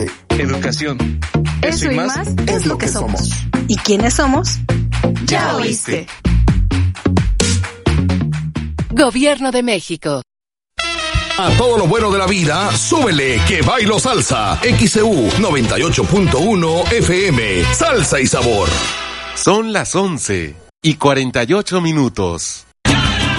arte, educación. Eso y más es lo que somos. ¿Y quiénes somos? Ya oíste. Gobierno de México. A todo lo bueno de la vida, súbele que bailo salsa. XEU 98.1 FM. Salsa y sabor. Son las 11:48.